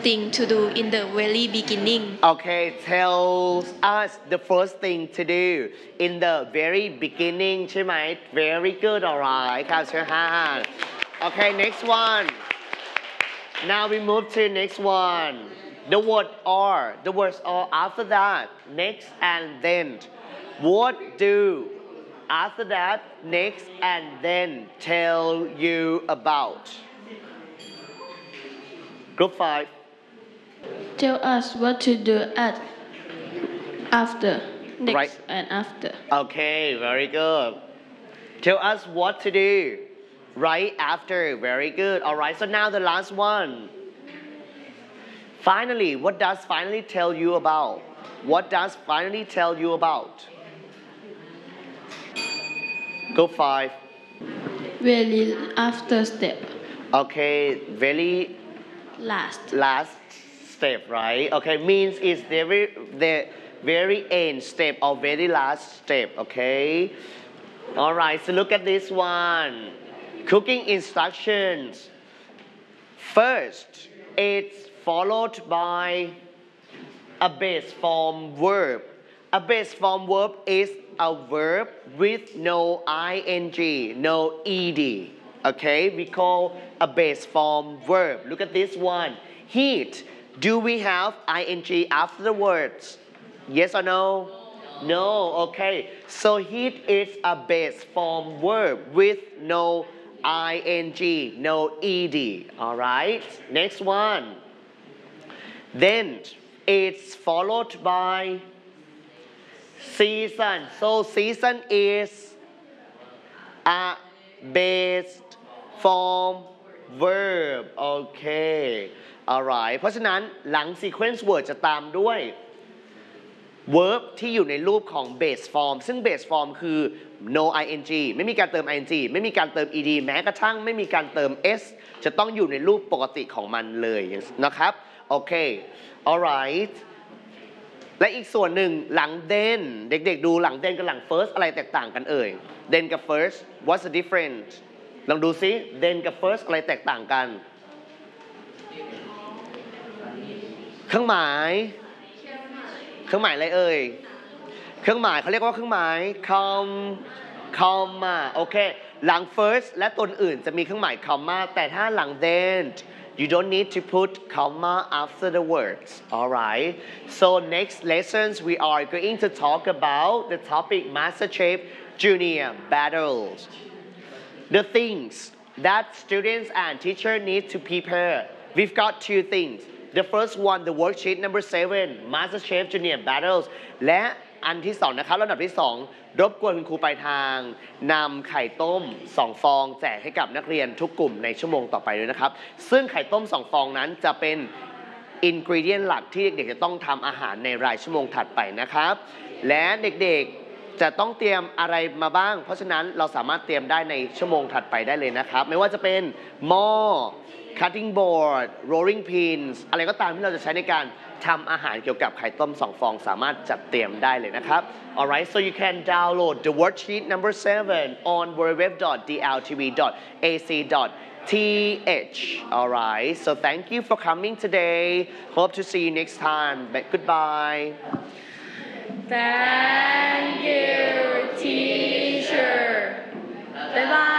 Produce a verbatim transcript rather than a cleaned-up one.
thing to do in the very beginning. Okay, tell us the first thing to do in the very beginning ใช่ไหม Very good, alright ครับเชิญฮะ Okay, next one. Now we move to next one. The word are, the words are after that, next and then. What do after that, next and then tell you about? Group five. Tell us what to do at after next Right. and after. Okay, very good. Tell us what to do right after. Very good. All right, so now the last one. Finally, what does finally tell you about? What does finally tell you about? Go five. Very after step. Okay, very Last. last step, right? Okay, means is the very, the very end step or very last step, okay? All right, so look at this one. Cooking instructions. First, it's followed by a base form verb. A base form verb is a verb with no ing, no ed. Okay, we call a base form verb. Look at this one. Heat. Do we have ing after the words? Yes or no? No, okay. So heat is a base form verb with no ing, no ed. All right, next one. Then it's followed by season. So season is a base form verb. Okay. alright เพราะฉะนั้นหลัง sequence word จะตามด้วย verb ที่อยู่ในรูปของ base form ซึ่ง base form คือ no ing ไม่มีการเติม ing ไม่มีการเติม ed แม้กระทั่งไม่มีการเติม s จะต้องอยู่ในรูปปกติของมันเลยนะครับโอเค alright และอีกส่วนหนึ่งหลัง then เด็กๆดูหลัง then กับหลัง first อะไรแตกต่างกันเอ่ย then กับ first what's the difference ลองดูซิ then กับ first อะไรแตกต่างกันเครื่องหมายเครื่องหมายอะไรเอ่ยเครื่องหมายเขาเรียกว่าเครื่องหมาย com comma โอเคหลัง first และตัวอื่นจะมีเครื่องหมาย comma แต่ถ้าหลัง then you don't need to put comma after the words alright so next lessons we are going to talk about the topic MasterChef Junior Battles the things that students and teacher need to prepare we've got two things the first one the worksheet number seven MasterChef Junior Battles และอันที่สองนะครับลำดับที่สองรบกวนคุณครูปลายทางนำไข่ต้มสองฟองแจกให้กับนักเรียนทุกกลุ่มในชั่วโมงต่อไปด้วยนะครับซึ่งไข่ต้มสองฟองนั้นจะเป็นอินกรีเดียนหลักที่เด็กๆจะต้องทำอาหารในรายชั่วโมงถัดไปนะครับและเด็กๆจะต้องเตรียมอะไรมาบ้างเพราะฉะนั้นเราสามารถเตรียมได้ในชั่วโมงถัดไปได้เลยนะครับไม่ว่าจะเป็นหม้อ cutting board rolling pins อะไรก็ตามที่เราจะใช้ในการทำอาหารเกี่ยวกับไข่ต้มสองฟองสามารถจัดเตรียมได้เลยนะครับ alright so you can download the worksheet number seven on w w w dot d l t v dot a c dot t h alright so thank you for coming today hope to see you next time goodbye Thank you teacher บ๊ายบาย